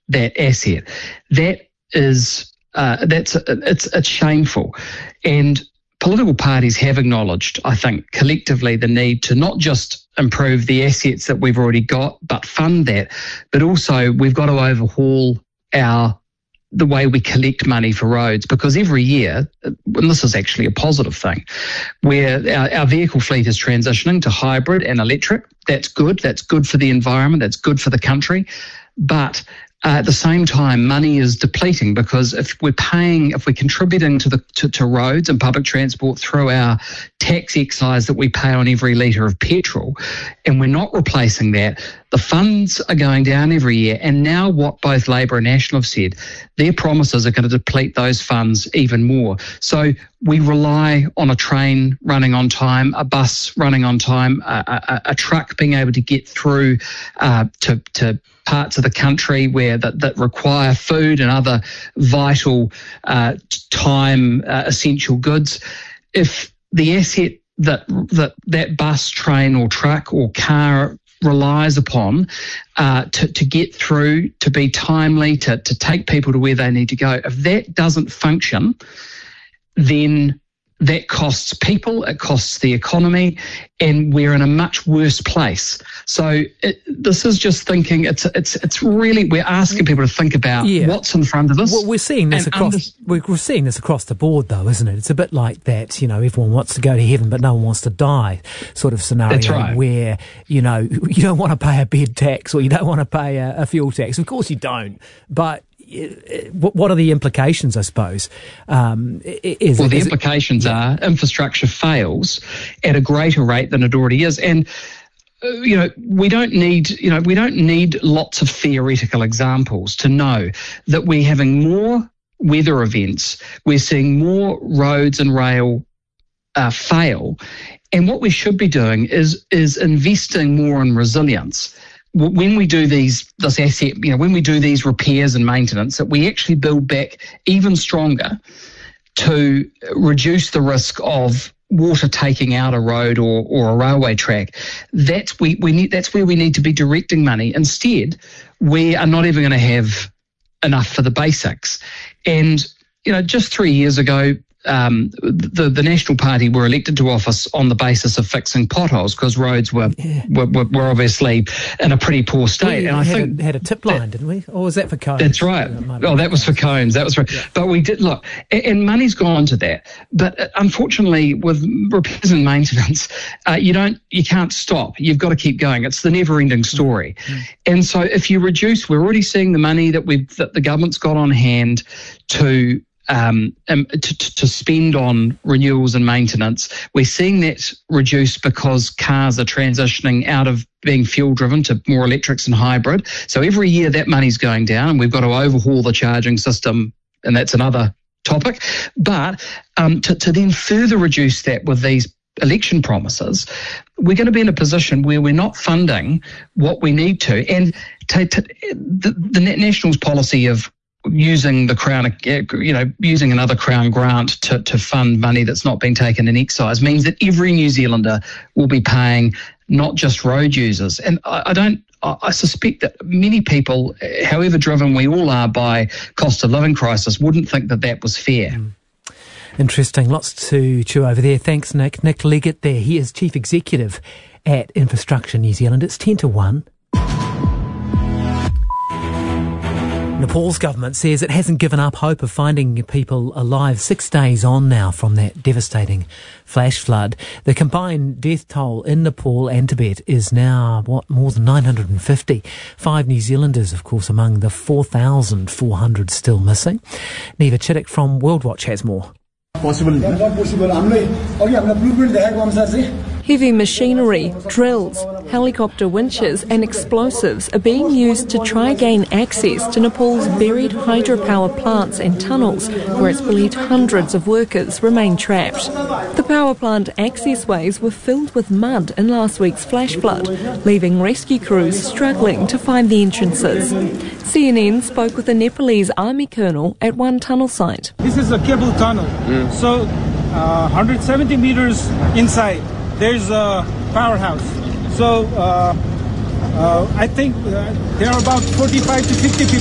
that asset. That is it's shameful, and political parties have acknowledged, I think, collectively the need to not just improve the assets that we've already got, but fund that, but also we've got to overhaul the way we collect money for roads, because every year, and this is actually a positive thing, where our vehicle fleet is transitioning to hybrid and electric. That's good. That's good for the environment. That's good for the country. But at the same time, money is depleting, because if we're contributing to roads and public transport through our tax excise that we pay on every litre of petrol, and we're not replacing that, the funds are going down every year. And now what both Labour and National have said, their promises are going to deplete those funds even more. So we rely on a train running on time, a bus running on time, a truck being able to get through to parts of the country where that require food and other vital time essential goods. If the asset that bus, train or truck or car relies upon to get through, to be timely, to take people to where they need to go, if that doesn't function, then that costs people, it costs the economy, and we're in a much worse place. So this is just thinking, it's really, we're asking people to think about what's in front of us. Well, we're seeing this we're seeing this across the board, though, isn't it? It's a bit like that, everyone wants to go to heaven, but no one wants to die sort of scenario. That's right. Where, you don't want to pay a bed tax, or you don't want to pay a fuel tax. Of course you don't, but what are the implications, I suppose? The implications are infrastructure fails at a greater rate than it already is. And, we don't need lots of theoretical examples to know that we're having more weather events. We're seeing more roads and rail fail. And what we should be doing is investing more in resilience. When we do when we do these repairs and maintenance, that we actually build back even stronger to reduce the risk of water taking out a road or a railway track. That's where we need to be directing money. Instead, we are not even going to have enough for the basics. And just 3 years ago, the National Party were elected to office on the basis of fixing potholes, because roads were obviously in a pretty poor state. We and I think had a tip line, didn't we? Or was that for cones? That's right. That was for cones. That was right. Yeah. But we did look, and money's gone to that. But unfortunately, with repairs and maintenance, you can't stop. You've got to keep going. It's the never-ending story. Mm-hmm. And so if you reduce, we're already seeing the money that the government's got on hand to spend on renewals and maintenance. We're seeing that reduce because cars are transitioning out of being fuel driven to more electrics and hybrid. So every year that money's going down, and we've got to overhaul the charging system, and that's another topic. But to then further reduce that with these election promises, we're going to be in a position where we're not funding what we need to. And the National's policy of using the Crown, using another Crown grant to fund money that's not been taken in excise means that every New Zealander will be paying, not just road users. And I suspect that many people, however driven we all are by cost of living crisis, wouldn't think that was fair. Mm. Interesting. Lots to chew over there. Thanks, Nick. Nick Leggett there. He is Chief Executive at Infrastructure New Zealand. It's 10-1. Nepal's government says it hasn't given up hope of finding people alive 6 days on now from that devastating flash flood. The combined death toll in Nepal and Tibet is now, more than 950. 5 New Zealanders, of course, among the 4,400 still missing. Neva Chittick from Worldwatch has more. Heavy machinery, drills, helicopter winches and explosives are being used to try gain access to Nepal's buried hydropower plants and tunnels, where it's believed hundreds of workers remain trapped. The power plant accessways were filled with mud in last week's flash flood, leaving rescue crews struggling to find the entrances. CNN spoke with a Nepalese army colonel at one tunnel site. This is a cable tunnel, so 170 meters inside. There's a powerhouse. So I think there are about 45 to 50 people